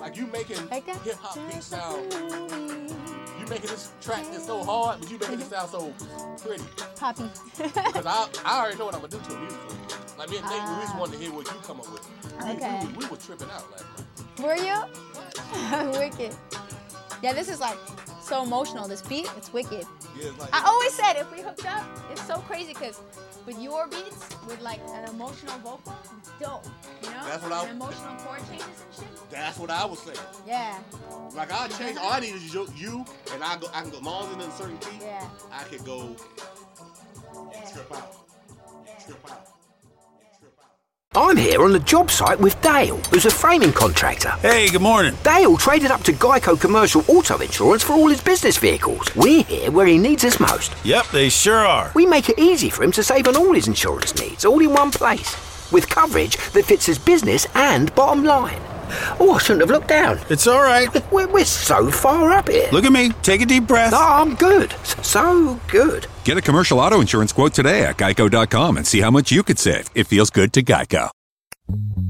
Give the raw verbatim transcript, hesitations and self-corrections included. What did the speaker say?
Like you making I got hip hop beats sound. to- You making this track that's so hard, but you making it sound so pretty. Poppy. Because I, I already know what I'm gonna do to it musically. Like me and Nate, Ah. we just wanted to hear what you come up with. We, Okay. we, we were tripping out last night. Were you? Wicked. Yeah, this is like so emotional. This beat, it's wicked. Yeah, it's like, I always said if we hooked up, it's so crazy because with your beats, with like an emotional vocal, it's dope. You know? That's what I- and emotional chord changes and shit. that's what I was saying. Yeah. Like I change, all I need is you, you and I go. I can go. As long as it's in a certain key, Yeah. I could go Yeah. trip out, trip out, trip out. I'm here on the job site with Dale, who's a framing contractor. Hey, good morning. Dale traded up to Geico Commercial Auto Insurance for all his business vehicles. We're here where he needs us most. Yep, they sure are. We make it easy for him to save on all his insurance needs, all in one place, with coverage that fits his business and bottom line. Oh, I shouldn't have looked down. It's all right. We're, we're so far up here. Look at me. Take a deep breath. Oh, I'm good. S- So good. Get a commercial auto insurance quote today at geico dot com and see how much you could save. It feels good to Geico.